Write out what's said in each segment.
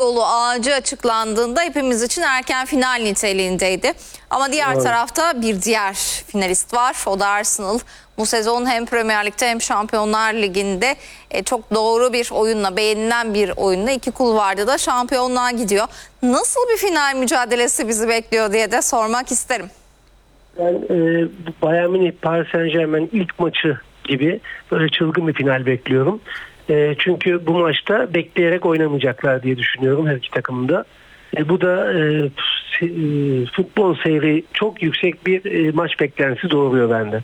yolu ağacı açıklandığında hepimiz için erken final niteliğindeydi. Ama diğer tarafta bir diğer finalist var. O da Arsenal. Bu sezon hem Premier Lig'de hem Şampiyonlar Ligi'nde çok doğru bir oyunla, beğenilen bir oyunla iki kulvarda da şampiyonluğa gidiyor. Nasıl bir final mücadelesi bizi bekliyor diye de sormak isterim. Ben Bayern Münih Paris Saint-Germain ilk maçı gibi böyle çılgın bir final bekliyorum. Çünkü bu maçta bekleyerek oynamayacaklar diye düşünüyorum her iki takımın da. Bu da futbol seyri çok yüksek bir maç beklentisi doğuruyor bende.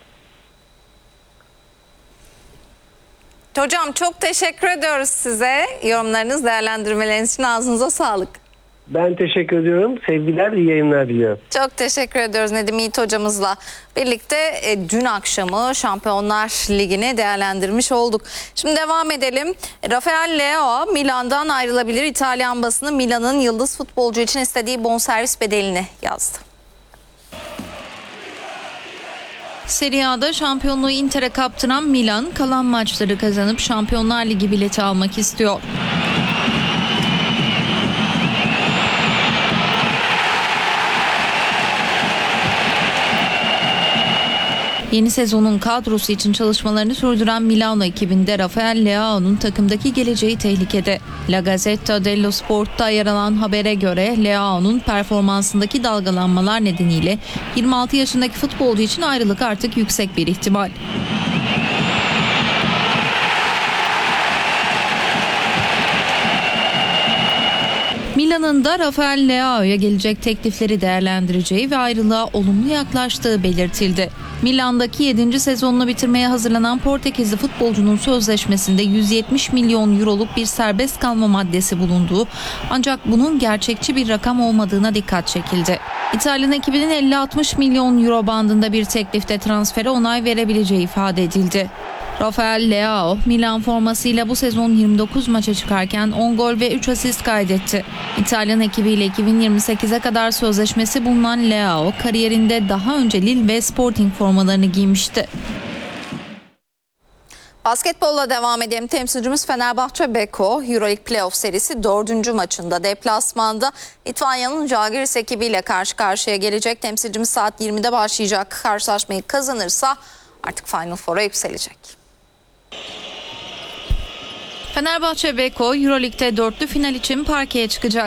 Hocam çok teşekkür ediyoruz size. Yorumlarınız, değerlendirmeleriniz için ağzınıza sağlık. Ben teşekkür ediyorum. Sevgiler, iyi yayınlar diliyorum. Çok teşekkür ediyoruz Nedim Yiğit hocamızla birlikte dün akşamı Şampiyonlar Ligi'ni değerlendirmiş olduk. Şimdi devam edelim. Rafael Leao Milan'dan ayrılabilir. İtalyan basını Milan'ın yıldız futbolcu için istediği bonservis bedelini yazdı. Serie A'da şampiyonluğu Inter'e kaptıran Milan kalan maçları kazanıp Şampiyonlar Ligi bileti almak istiyor. Yeni sezonun kadrosu için çalışmalarını sürdüren Milano ekibinde Rafael Leao'nun takımdaki geleceği tehlikede. La Gazzetta dello Sport'ta yer alan habere göre Leao'nun performansındaki dalgalanmalar nedeniyle 26 yaşındaki futbolcu için ayrılık artık yüksek bir ihtimal. Milan'ın da Rafael Leao'ya gelecek teklifleri değerlendireceği ve ayrılığa olumlu yaklaştığı belirtildi. Milan'daki 7. sezonunu bitirmeye hazırlanan Portekizli futbolcunun sözleşmesinde 170 milyon euroluk bir serbest kalma maddesi bulunduğu, ancak bunun gerçekçi bir rakam olmadığına dikkat çekildi. İtalyan ekibinin 50-60 milyon euro bandında bir teklifte transfere onay verebileceği ifade edildi. Rafael Leao, Milan formasıyla bu sezon 29 maça çıkarken 10 gol ve 3 asist kaydetti. İtalyan ekibiyle 2028'e kadar sözleşmesi bulunan Leao, kariyerinde daha önce Lille ve Sporting formalarını giymişti. Basketbolla devam edelim. Temsilcimiz Fenerbahçe Beko, Euroleague Playoff serisi 4. maçında deplasmanda Litvanya'nın Žalgiris ekibiyle karşı karşıya gelecek. Temsilcimiz saat 20'de başlayacak karşılaşmayı kazanırsa artık Final Four'a yükselecek. Fenerbahçe Beko Euroleague'de dörtlü final için parkeye çıkacak.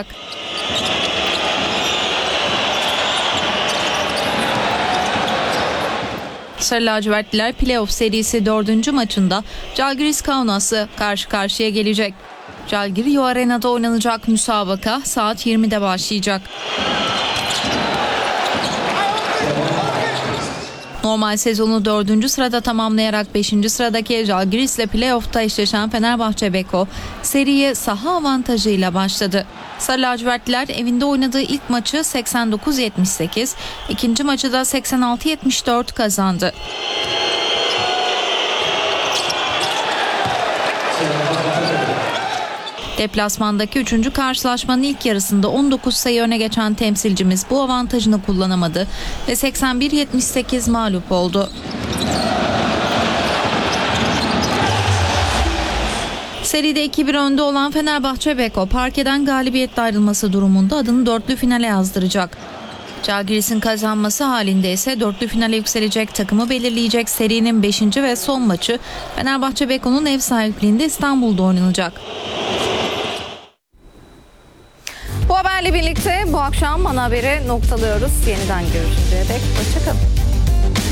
Sarı lacivertliler Playoff serisi 4. maçında Žalgiris Kaunas'ı karşı karşıya gelecek. Žalgiris Arena'da oynanacak müsabaka saat 20'de başlayacak. Normal sezonu 4. sırada tamamlayarak 5. sıradaki Žalgiris ile playoff'ta eşleşen Fenerbahçe Beko seriye saha avantajıyla başladı. Sarı lacivertliler evinde oynadığı ilk maçı 89-78, ikinci maçı da 86-74 kazandı. Deplasmandaki 3. karşılaşmanın ilk yarısında 19 sayı öne geçen temsilcimiz bu avantajını kullanamadı ve 81-78 mağlup oldu. Seride 2-1 önde olan Fenerbahçe Beko parkeden galibiyetle ayrılması durumunda adını dörtlü finale yazdıracak. Žalgiris'in kazanması halinde ise dörtlü finale yükselecek takımı belirleyecek serinin 5. ve son maçı Fenerbahçe Beko'nun ev sahipliğinde İstanbul'da oynanacak. Bu haberle birlikte bu akşam ana haberi noktalıyoruz. Yeniden görüşünceye dek hoşça kalın.